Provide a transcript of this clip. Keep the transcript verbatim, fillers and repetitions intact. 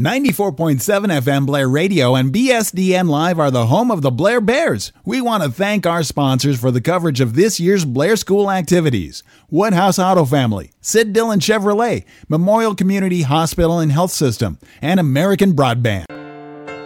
ninety-four point seven F M Blair Radio and B S D N Live are the home of the Blair Bears. We want to thank our sponsors for the coverage of this year's Blair School activities. Woodhouse Auto Family, Sid Dillon Chevrolet, Memorial Community Hospital and Health System, and American Broadband.